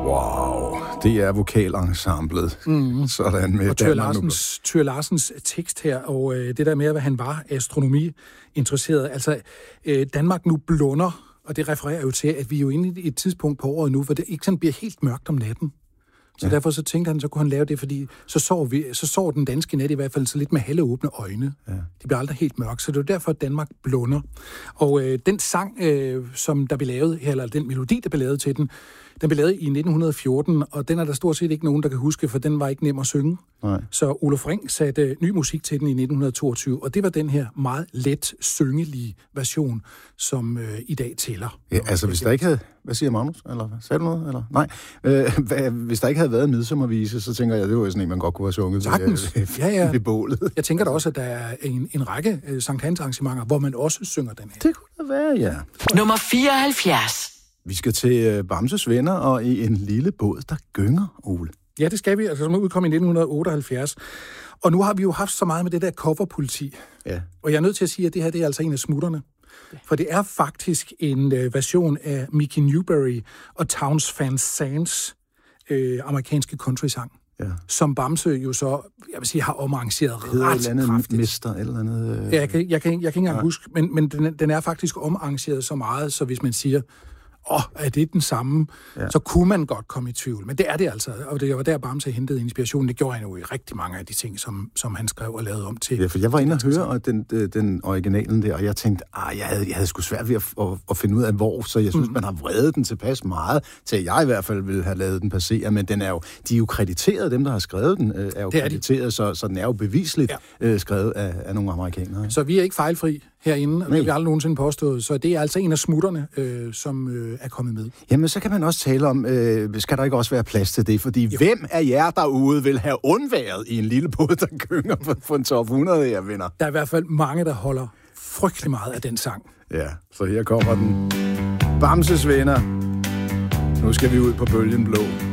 Wow, det er vokalensemblet. Sådan med og Thøger Larsens tekst her, og det der med, at han var astronomi-interesseret. Altså, Danmark nu blunder, og det refererer jo til, at vi er jo inde i et tidspunkt på året nu, hvor det ikke sådan bliver helt mørkt om natten. Så derfor så tænkte han, så kunne han lave det, fordi så sov den danske nat i hvert fald så lidt med halvåbne øjne. Ja. De bliver aldrig helt mørke, så det er derfor, at Danmark blunder. Og den sang, som der blev lavet, eller den melodi, der blev lavet til den blev lavet i 1914, og den er der stort set ikke nogen, der kan huske, for den var ikke nem at synge. Nej. Så Oluf Ring satte ny musik til den i 1922, og det var den her meget let syngelige version, som i dag tæller. Ja, altså hvis der ikke havde... Hvad siger Magnus? Eller sagde du noget? Eller? Nej. Hvis der ikke havde været en midsommervise, så tænker jeg, det var sådan en, man godt kunne have sunget ved bålet. Jeg tænker da også, at der er en række Sankt Hans arrangementer, hvor man også synger den her. Det kunne da være, ja. Nummer 74. Vi skal til Bamses Venner og i en lille båd, der gynger, Ole. Ja, det skal vi, altså som udkom i 1978. Og nu har vi jo haft så meget med det der coverpoliti. Ja. Og jeg er nødt til at sige, at det her det er altså en af smutterne. For det er faktisk en version af Mickey Newbury og Townes Van Zands amerikanske country-sang. Ja. Som Bamse jo så, jeg vil sige, har omarrangeret ret kraftigt. Mister eller andet. Ja, jeg kan ikke engang huske, men den er faktisk omarrangeret så meget, så hvis man siger, er det den samme, så kunne man godt komme i tvivl. Men det er det altså, og det var der Bamse hentede inspiration. Det gjorde han jo i rigtig mange af de ting, som han skrev og lavede om til. Ja, for jeg var inde og høre den originalen der, og jeg tænkte, jeg havde sgu svært ved at finde ud af hvor, så jeg synes, man har vredet den tilpas meget, til at jeg i hvert fald ville have lavet den passere, men den er jo, de er jo krediteret, dem der har skrevet den, er jo krediteret, så den er jo bevisligt skrevet af nogle amerikanere. Så vi er ikke fejlfri herinde, og det har vi aldrig nogensinde påstået, så det er altså en af smutterne, som er kommet med. Jamen, så kan man også tale om, skal der ikke også være plads til det? Fordi hvem af jer derude vil have undværet i en lille båd, der gynger på en top 100 her, venner? Der er i hvert fald mange, der holder frygtelig meget af den sang. Ja, så her kommer den. Bamses Venner. Nu skal vi ud på bølgen blå.